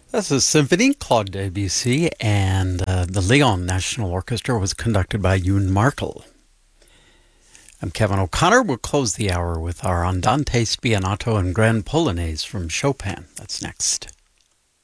That's a symphony, Claude Debussy, and the Lyon National Orchestra was conducted by Yoon Markel. I'm Kevin O'Connor. We'll close the hour with our Andante Spianato and Grand Polonaise from Chopin. That's next.